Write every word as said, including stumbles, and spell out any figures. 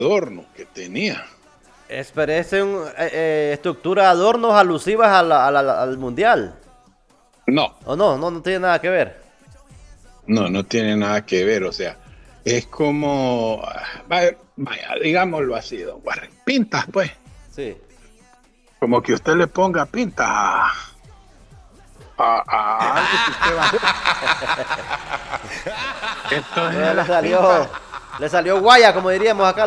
adorno que tenía. Es, parece un, eh, eh, estructura de adornos alusivas a la- a la- al mundial. No, ¿O no? No, no tiene nada que ver. no, no tiene nada que ver. O sea, es como, ah, vaya, vaya, digámoslo así, don Warren. Pintas, pues. Sí. Como que usted le ponga pintas a, a, a algo que usted va a hacer. Entonces Bueno, le las pintas. salió, le salió guaya, como diríamos acá.